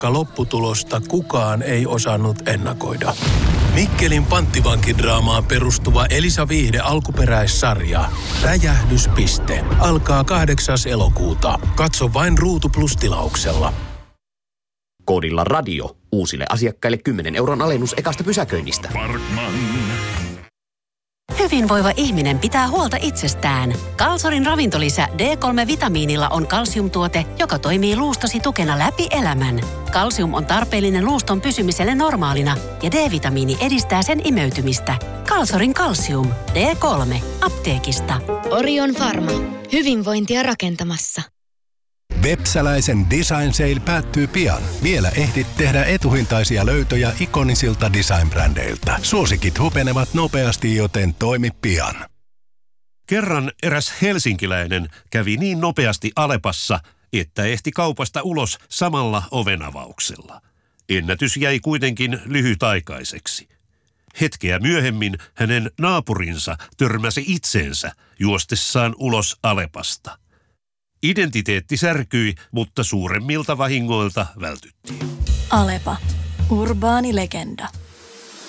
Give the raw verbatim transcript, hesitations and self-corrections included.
vaikka lopputulosta kukaan ei osannut ennakoida. Mikkelin panttivankidraamaan perustuva Elisa Viihde alkuperäissarja Räjähdyspiste alkaa kahdeksas elokuuta. Katso vain Ruutu Plus -tilauksella. Koodilla radio uusille asiakkaille kymmenen euron alennus ekasta pysäköinnistä. Parkman. Hyvinvoiva ihminen pitää huolta itsestään. Kalsorin ravintolisä D kolme -vitamiinilla on kalsiumtuote, joka toimii luustosi tukena läpi elämän. Kalsium on tarpeellinen luuston pysymiselle normaalina ja D-vitamiini edistää sen imeytymistä. Kalsorin kalsium. D kolme. Apteekista. Orion Pharma. Hyvinvointia rakentamassa. Vepsäläisen Design Sale päättyy pian. Vielä ehdit tehdä etuhintaisia löytöjä ikonisilta design-brändeiltä. Suosikit hupenevat nopeasti, joten toimi pian. Kerran eräs helsinkiläinen kävi niin nopeasti Alepassa, että ehti kaupasta ulos samalla ovenavauksella. Ennätys jäi kuitenkin lyhytaikaiseksi. Hetkeä myöhemmin hänen naapurinsa törmäsi itseensä juostessaan ulos Alepasta. Identiteetti särkyi, mutta suuremmilta vahingoilta vältyttiin. Alepa. Urbaani legenda.